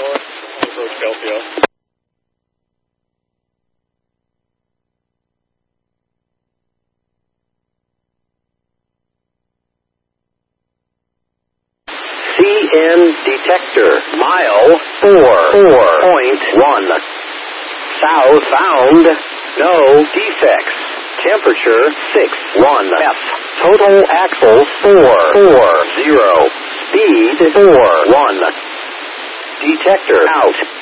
Approach LPL. CN detector, mile 4.1. Southbound, no defects. Temperature 61 F. Total axles 440. Speed 41. Detector out.